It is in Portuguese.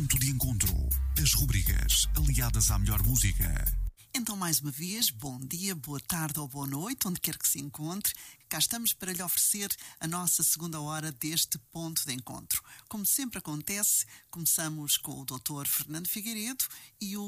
Ponto de Encontro. As rubricas aliadas à melhor música. Então, mais uma vez, bom dia, boa tarde ou boa noite, onde quer que se encontre. Cá estamos para lhe oferecer a nossa segunda hora deste Ponto de Encontro. Como sempre acontece, começamos com o Dr. Fernando Figueiredo e o